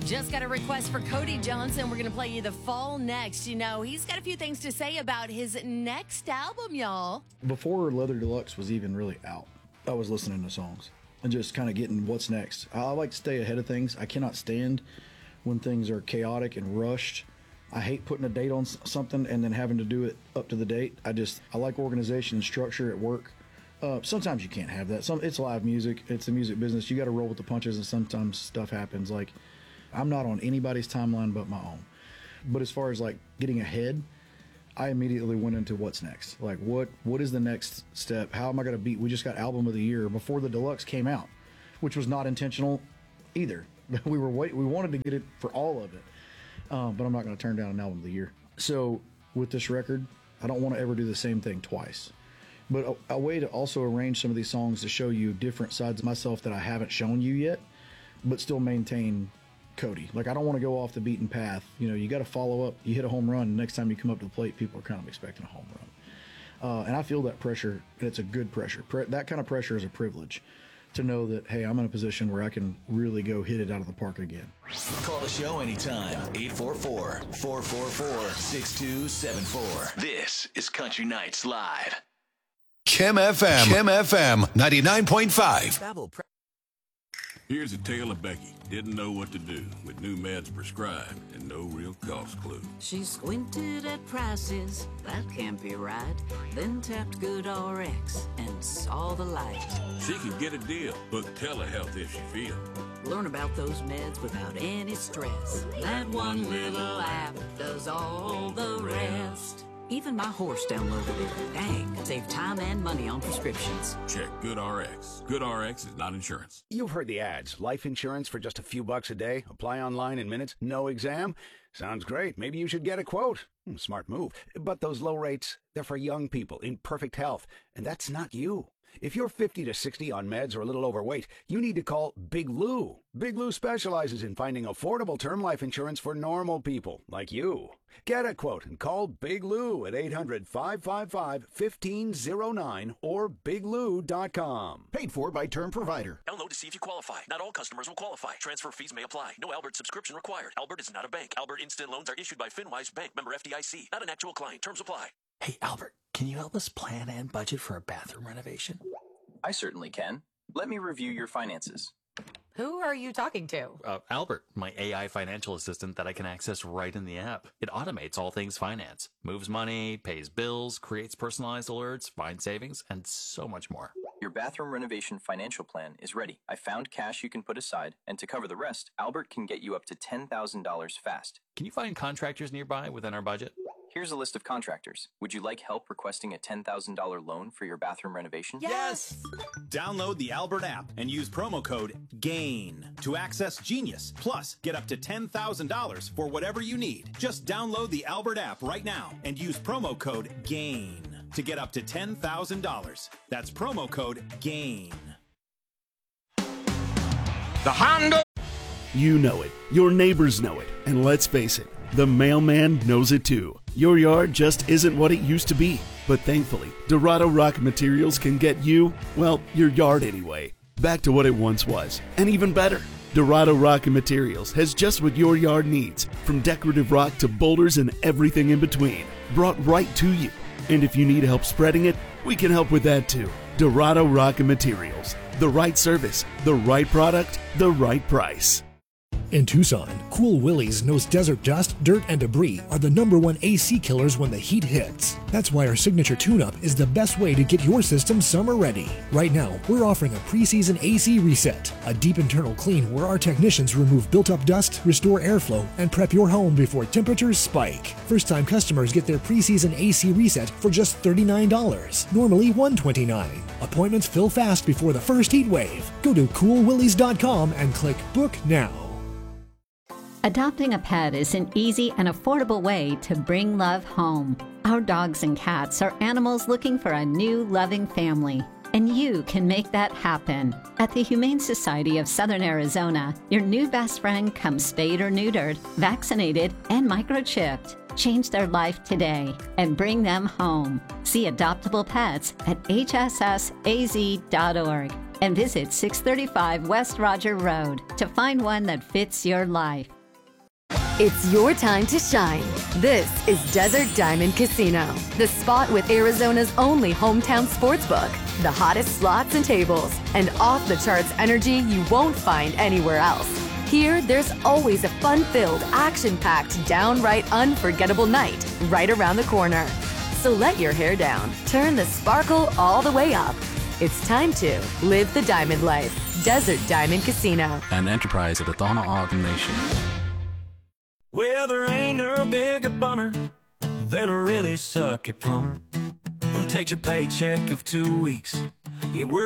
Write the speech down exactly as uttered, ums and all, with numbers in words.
Just got a request for Cody Johnson. We're going to play you the fall next. You know, he's got a few things to say about his next album, y'all. Before Leather Deluxe was even really out, I was listening to songs and just kind of getting what's next. I like to stay ahead of things. I cannot stand when things are chaotic and rushed. I hate putting a date on something and then having to do it up to the date. I just, I like organization and structure at work. Uh, sometimes you can't have that. Some It's live music. It's a music business. You got to roll with the punches, and sometimes stuff happens. Like, I'm not on anybody's timeline but my own. But as far as like getting ahead, I immediately went into what's next. Like, what what is the next step? How am I going to beat? We just got album of the year before the deluxe came out, which was not intentional either. We were wait, we wanted to get it for all of it, um, but I'm not going to turn down an album of the year. So with this record, I don't want to ever do the same thing twice. But a, a way to also arrange some of these songs to show you different sides of myself that I haven't shown you yet, but still maintain Cody. Like, I don't want to go off the beaten path. You know, you got to follow up. You hit a home run, next time you come up to the plate, people are kind of expecting a home run. Uh, and I feel that pressure, and it's a good pressure. Pre- that kind of pressure is a privilege to know that, hey, I'm in a position where I can really go hit it out of the park again. Call the show anytime. eight four four, four four four, six two seven four. This is Country Nights Live. Kim F M. Kim F M ninety-nine point five. Here's a tale of Becky. Didn't know what to do with new meds prescribed and no real cost clue. She squinted at prices, that can't be right. Then tapped GoodRx and saw the light. She could get a deal, book telehealth if she feels. Learn about those meds without any stress. That one little app does all the rest. Even my horse downloaded it. Dang, save time and money on prescriptions. Check GoodRx. GoodRx is not insurance. You've heard the ads. Life insurance for just a few bucks a day. Apply online in minutes. No exam. Sounds great. Maybe you should get a quote. Hmm, smart move. But those low rates, they're for young people in perfect health. And that's not you. If you're fifty to sixty on meds or a little overweight, you need to call Big Lou. Big Lou specializes in finding affordable term life insurance for normal people like you. Get a quote and call Big Lou at eight hundred, five five five, one five zero nine or big lou dot com. Paid for by Term Provider. Download to see if you qualify. Not all customers will qualify. Transfer fees may apply. No Albert subscription required. Albert is not a bank. Albert Instant Loans are issued by FinWise Bank, member F D I C. Not an actual client. Terms apply. Hey, Albert, can you help us plan and budget for a bathroom renovation? I certainly can. Let me review your finances. Who are you talking to? Uh, Albert, my A I financial assistant that I can access right in the app. It automates all things finance, moves money, pays bills, creates personalized alerts, finds savings, and so much more. Your bathroom renovation financial plan is ready. I found cash you can put aside, and to cover the rest, Albert can get you up to ten thousand dollars fast. Can you find contractors nearby within our budget? Here's a list of contractors. Would you like help requesting a ten thousand dollars loan for your bathroom renovation? Yes! Download the Albert app and use promo code GAIN to access Genius. Plus, get up to ten thousand dollars for whatever you need. Just download the Albert app right now and use promo code GAIN to get up to ten thousand dollars. That's promo code GAIN. The Honda. You know it. Your neighbors know it. And let's face it, the mailman knows it too. Your yard just isn't what it used to be. But thankfully, Dorado Rock Materials can get you, well, your yard anyway, back to what it once was. And even better, Dorado Rock Materials has just what your yard needs, from decorative rock to boulders and everything in between, brought right to you. And if you need help spreading it, we can help with that too. Dorado Rock Materials. The right service, the right product, the right price. In Tucson, Cool Willie's knows desert dust, dirt, and debris are the number one A C killers when the heat hits. That's why our signature tune-up is the best way to get your system summer ready. Right now, we're offering a preseason A C reset, a deep internal clean where our technicians remove built-up dust, restore airflow, and prep your home before temperatures spike. First-time customers get their preseason A C reset for just thirty-nine dollars, normally one hundred twenty-nine dollars. Appointments fill fast before the first heat wave. Go to cool willies dot com and click Book Now. Adopting a pet is an easy and affordable way to bring love home. Our dogs and cats are animals looking for a new, loving family, and you can make that happen. At the Humane Society of Southern Arizona, your new best friend comes spayed or neutered, vaccinated, and microchipped. Change their life today and bring them home. See adoptable pets at H S S A Z dot org and visit six thirty-five West Roger Road to find one that fits your life. It's your time to shine. This is Desert Diamond Casino, the spot with Arizona's only hometown sportsbook, the hottest slots and tables, and off-the-charts energy you won't find anywhere else. Here, there's always a fun-filled, action-packed, downright unforgettable night right around the corner. So let your hair down, turn the sparkle all the way up. It's time to live the diamond life. Desert Diamond Casino. An enterprise of the Thona Ogden Nation. Well, there ain't no bigger bummer than a really sucky plumber who takes your paycheck of two weeks. He works